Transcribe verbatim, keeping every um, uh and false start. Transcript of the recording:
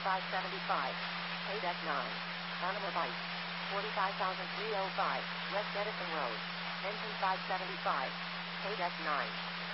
five seventy-five. Paid at nine. Animal bite. forty-five thousand three hundred five. West Edison Road. Engine five seventy-five. Paid at nine.